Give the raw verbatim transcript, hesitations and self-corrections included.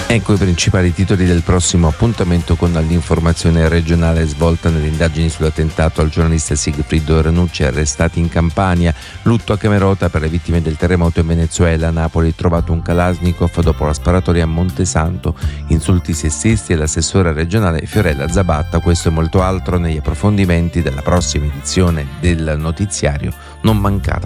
Ecco i principali titoli del prossimo appuntamento con l'informazione regionale svolta nelle indagini sull'attentato al giornalista Sigfrido Ranucci, arrestati in Campania, lutto a Camerota per le vittime del terremoto in Venezuela, a Napoli trovato un Kalashnikov dopo la sparatoria a Montesanto, insulti sessisti all'assessora regionale Fiorella Zabatta. Questo e molto altro negli approfondimenti della prossima edizione del notiziario. Non mancate